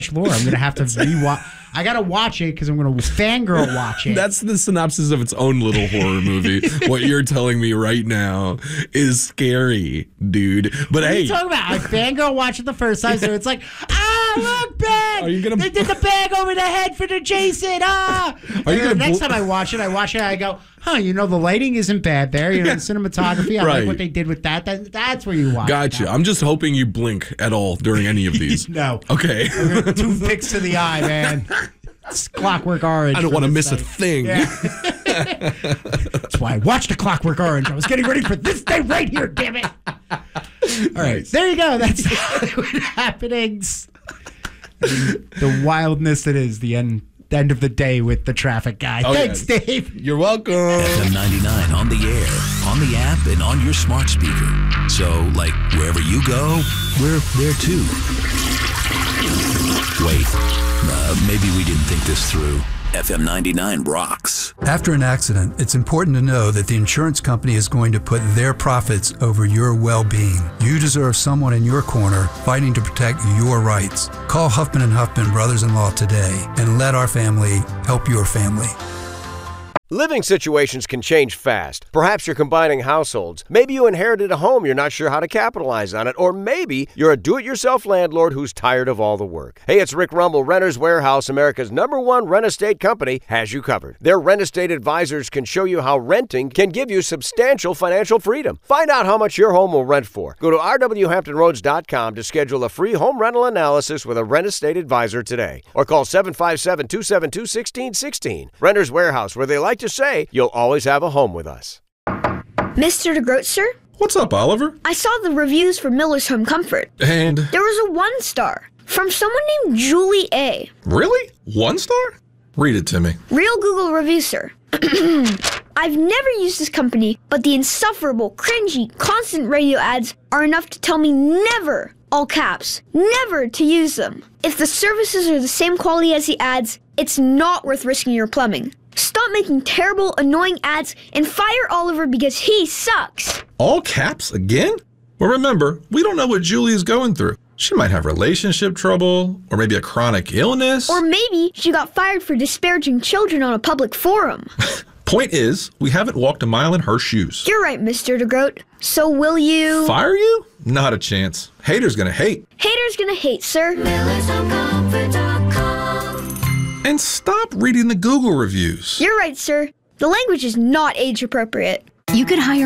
lore. I'm going to have to rewatch. I got to watch it because I'm going to fangirl watch it. That's the synopsis of its own little horror movie. What you're telling me right now is scary, dude. But what hey. are you talking about? I fangirl watched it the first time, so it's like, look, bag! They did the bag over the head for the Jason, The next time I watch it, I go, the lighting isn't bad there. The cinematography, I like what they did with that. That's where you watch it. Gotcha. I'm just hoping you blink at all during any of these. No. Okay. 2 picks to the eye, man. It's Clockwork Orange. I don't want to miss a thing. Yeah. That's why I watched the Clockwork Orange. I was getting ready for this day right here, damn it. All right. There you go. That's Hollywood Happenings. The wildness that is the end of the day with the traffic guy. Thanks, Dave. You're welcome. FM 99 on the air, on the app, and on your smart speaker. So, wherever you go, we're there too. Wait, maybe we didn't think this through. FM 99 rocks. After an accident, it's important to know that the insurance company is going to put their profits over your well-being. You deserve someone in your corner fighting to protect your rights. Call Huffman & Huffman Brothers-in-Law today and let our family help your family. Living situations can change fast. Perhaps you're combining households. Maybe you inherited a home you're not sure how to capitalize on it. Or maybe you're a do-it-yourself landlord who's tired of all the work. Hey, it's Rick Rumble. Renters Warehouse, America's #1 rent-estate company, has you covered. Their rent-estate advisors can show you how renting can give you substantial financial freedom. Find out how much your home will rent for. Go to rwhamptonroads.com to schedule a free home rental analysis with a rent-estate advisor today. Or call 757-272-1616. Renters Warehouse, where they like to say you'll always have a home with us. Mr. DeGroat, sir? What's up, Oliver? I saw the reviews for Miller's Home Comfort. And? There was a 1 star from someone named Julie A. Really? 1 star? Read it to me. Real Google review, sir. I've never used this company, but the insufferable, cringy, constant radio ads are enough to tell me never, all caps, never to use them. If the services are the same quality as the ads, it's not worth risking your plumbing. Stop making terrible, annoying ads and fire Oliver because he sucks. All caps again? Well, remember, we don't know what Julie is going through. She might have relationship trouble, or maybe a chronic illness. Or maybe she got fired for disparaging children on a public forum. Point is, we haven't walked a mile in her shoes. You're right, Mr. DeGroat. So will you... Fire you? Not a chance. Haters gonna hate. Haters gonna hate, sir. And stop reading the Google reviews. You're right, sir. The language is not age appropriate. You could hire